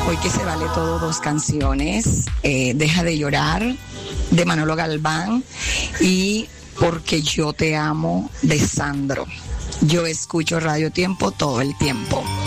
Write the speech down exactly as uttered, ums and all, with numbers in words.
Hoy que se vale todo, dos canciones, eh, Deja de llorar, de Manolo Galván, y Porque yo te amo, de Sandro. Yo escucho Radio Tiempo todo el tiempo.